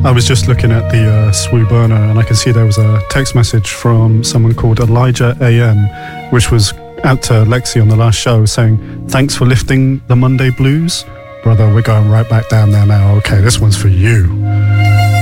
I was just looking at the Swoo burner, and I can see there was a text message from someone called Elijah AM, which was out to Lexi on the last show, saying, "Thanks for lifting the Monday blues." Brother, we're going right back down there now. Okay, this one's for you.